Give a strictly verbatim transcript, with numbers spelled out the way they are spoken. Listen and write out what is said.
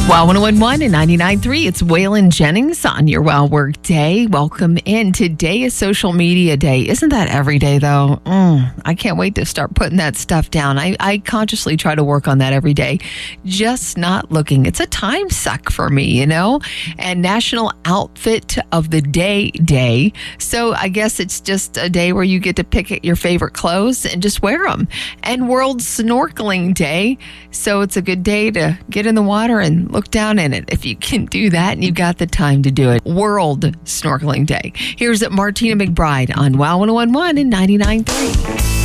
Wow, one oh one point one and ninety-nine point three. It's Waylon Jennings on your Wow Work Day. Welcome in. Today is Social Media Day. Isn't that every day, though? Mm, I can't wait to start putting that stuff down. I, I consciously try to work on that every day. Just not looking. It's a time suck for me, you know? And National Outfit of the Day Day. So I guess it's just a day where you get to pick your favorite clothes and just wear them. And World Snorkeling Day. So it's a good day to get in the water and look down in it if you can do that and you've got the time to do it. World Snorkeling Day. Here's Martina McBride on Wow one oh one point one and ninety-nine point three.